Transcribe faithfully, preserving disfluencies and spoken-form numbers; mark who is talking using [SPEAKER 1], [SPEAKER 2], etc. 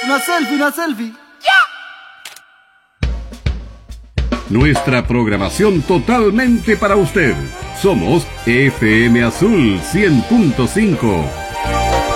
[SPEAKER 1] Una selfie, una selfie.
[SPEAKER 2] Nuestra programación totalmente para usted. Somos F M Azul cien punto cinco.